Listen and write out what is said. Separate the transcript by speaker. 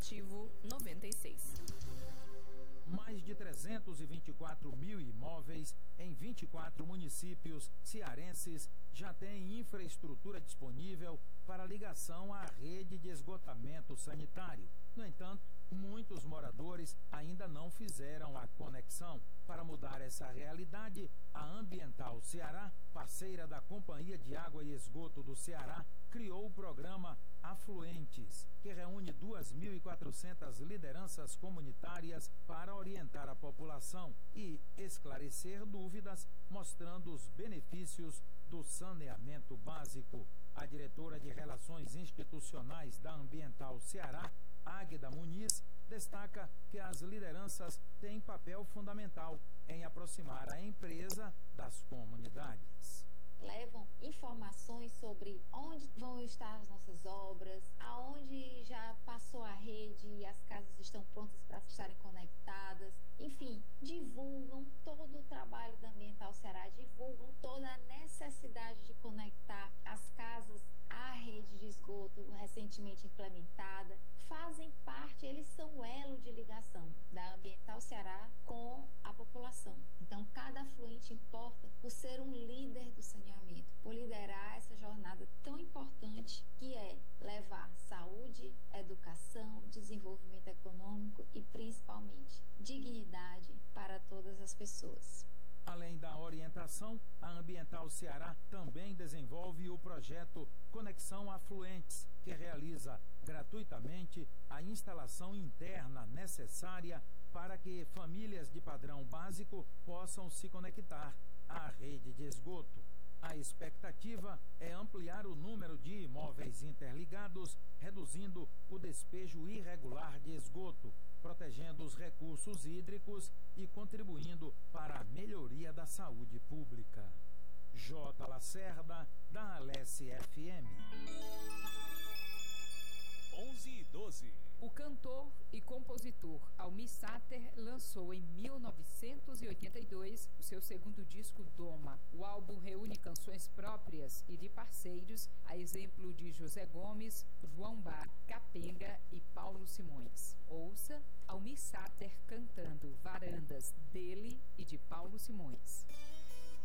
Speaker 1: Informativo 96.
Speaker 2: Mais de 324 mil imóveis em 24 municípios cearenses já têm infraestrutura disponível para ligação à rede de esgotamento sanitário. No entanto, muitos moradores ainda não fizeram a conexão. Para mudar essa realidade, a Ambiental Ceará, parceira da Companhia de Água e Esgoto do Ceará, criou o programa Afluentes, que reúne 2.400 lideranças comunitárias para orientar a população e esclarecer dúvidas, mostrando os benefícios do saneamento básico. A diretora de Relações Institucionais da Ambiental Ceará, Águeda Muniz, destaca que as lideranças têm papel fundamental em aproximar a empresa das comunidades.
Speaker 3: Levam informações sobre onde vão estar as nossas obras, aonde já passou a rede e as casas estão prontas para estarem conectadas. Enfim, divulgam todo o trabalho da Ambiental Ceará, divulgam toda a necessidade de conectar as casas à rede de esgoto recentemente implementada. Fazem parte, eles são o elo de ligação da Ambiental Ceará com a população. Então, cada afluente importa por ser um líder do saneamento, por liderar essa jornada tão importante que é levar saúde, educação, desenvolvimento econômico e, principalmente, dignidade para todas as pessoas.
Speaker 2: Além da orientação, a Ambiental Ceará também desenvolve o projeto Conexão Afluentes, que realiza gratuitamente a instalação interna necessária para que famílias de padrão básico possam se conectar à rede de esgoto. A expectativa é ampliar o número de imóveis interligados, reduzindo o despejo irregular de esgoto, protegendo os recursos hídricos e contribuindo para a melhoria da saúde pública. J. Lacerda, da Alesse FM.
Speaker 4: 11:12.
Speaker 1: O cantor e compositor Almir Sater lançou em 1982 o seu segundo disco Doma. O álbum reúne canções próprias e de parceiros, a exemplo de José Gomes, João Bar, Capenga e Paulo Simões. Ouça Almir Sater cantando Varandas, dele e de Paulo Simões.